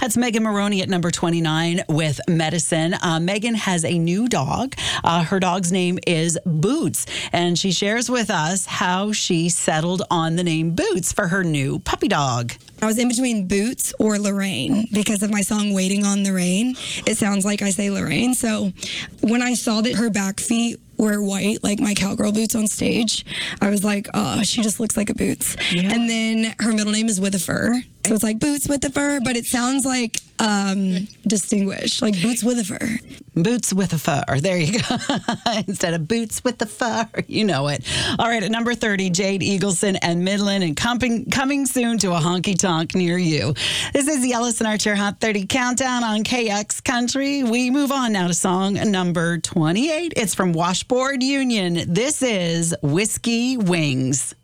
That's Megan Maroney at number 29 with Medicine. Megan has a new dog. Her dog's name is Boots, and she shares with us how she settled on the name Boots for her new puppy dog. I was in between Boots or Lorraine because of my song Waiting on the Rain. It sounds like I say Lorraine. So when I saw that her back feet were white, like my cowgirl boots on stage, I was like, oh, she just looks like a Boots. Yeah. And then her middle name is With a Fur. So it's like Boots with a Fur, but it sounds like distinguished, like Boots with a Fur. Boots with a fur. There you go. Instead of Boots with the fur. You know it. All right, at number 30, Jade Eagleson and Midland, and coming soon to a honky tonk near you. This is the Ellison Archer Hot 30 Countdown on KX Country. We move on now to song number 28. It's from Washboard Union. This is Whiskey Wings.